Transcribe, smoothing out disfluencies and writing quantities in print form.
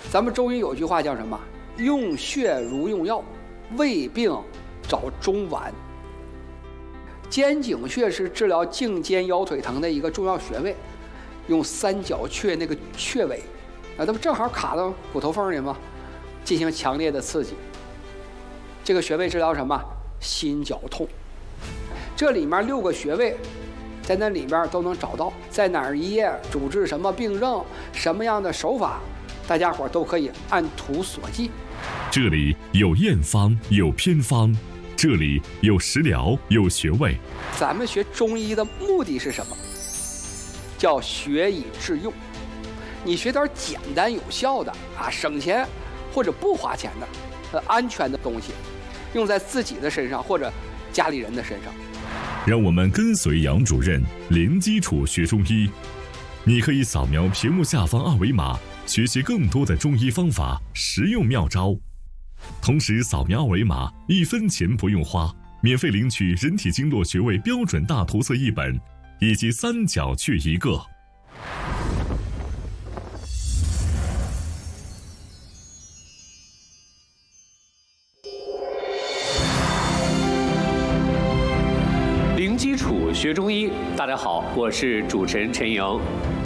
咱们中医有句话叫什么？用穴如用药，胃病找中脘。肩颈穴是治疗颈肩腰腿疼的一个重要穴位，用三角雀那个雀尾，那不正好卡到骨头缝里吗？进行强烈的刺激。这个穴位治疗什么？心绞痛。这里面6个穴位，在那里面都能找到，在哪儿一页主治什么病症，什么样的手法，大家伙都可以按图索骥。 这里有验方，有偏方，这里有食疗，有穴位。 咱们学中医的目的是什么？叫学以致用。你学点简单有效的省钱或者不花钱的安全的东西，用在自己的身上或者家里人的身上。 让我们跟随杨主任零基础学中医。你可以扫描屏幕下方2维码，学习更多的中医方法、实用妙招。同时扫描2维码，1分钱不用花，免费领取人体经络穴位标准大图册1本，以及三角穴1个。 零基础学中医，大家好，我是主持人陈莹。